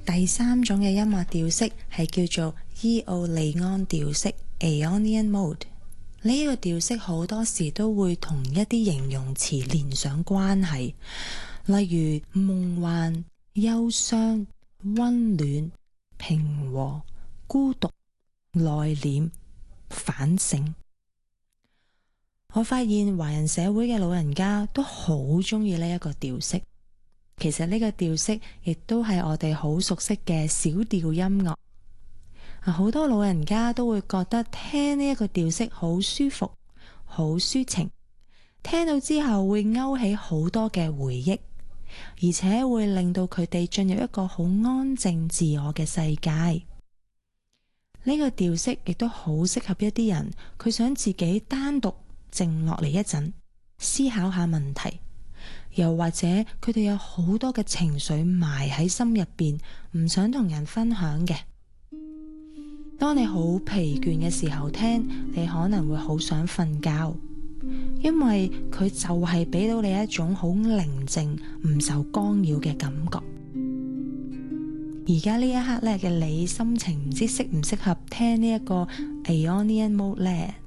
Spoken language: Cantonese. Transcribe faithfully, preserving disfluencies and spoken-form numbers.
第三種嘅音樂調式係叫做伊奧利安調式 （Aeolian Mode）。呢個調式好多時都會同一啲形容詞連上關係，例如夢幻、憂傷、溫暖、平和、孤獨、內斂、反省。我發現華人社會嘅老人家都好鍾意呢一個調式。其實呢個調式亦都係我哋好熟悉嘅小調音樂。好多老人家都會覺得聽呢一個調式好舒服、好抒情，聽到之後會勾起好多嘅回憶，而且會令到佢哋進入一個好安靜自我嘅世界。呢個調式亦都好適合一啲人，佢想自己單獨靜落嚟一陣，思考下問題，又或者佢哋有好多嘅情緒埋喺心入邊，唔想同人分享嘅。當你好疲倦嘅時候聽，你可能會好想瞓覺，因為佢就係俾到你一種好寧靜、唔受干擾嘅感覺。而家呢一刻咧嘅你心情唔知適唔適合聽呢一個 Aeolian Mode 咧？